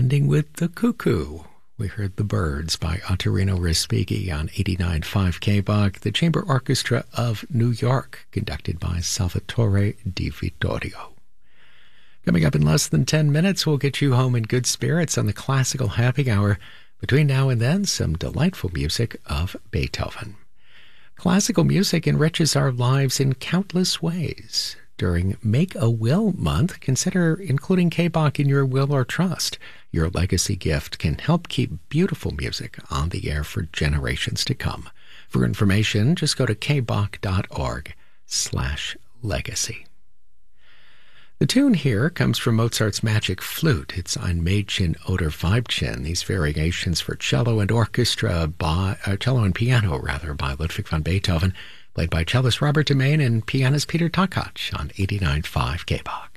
ending with The Cuckoo. We heard The Birds by Ottorino Respighi on 89.5 KBOG, the Chamber Orchestra of New York, conducted by Salvatore Di Vittorio. Coming up in less than 10 minutes, we'll get you home in good spirits on the Classical Happy Hour. Between now and then, some delightful music of Beethoven. Classical music enriches our lives in countless ways. During Make a Will Month, consider including KBOG in your will or trust. Your legacy gift can help keep beautiful music on the air for generations to come. For information, just go to kbok.org/legacy. The tune here comes from Mozart's Magic Flute. It's Ein Mädchen oder Weibchen. These variations for cello and orchestra cello and piano by Ludwig van Beethoven, played by cellist Robert Demain and pianist Peter Takach on 89.5 KBOG.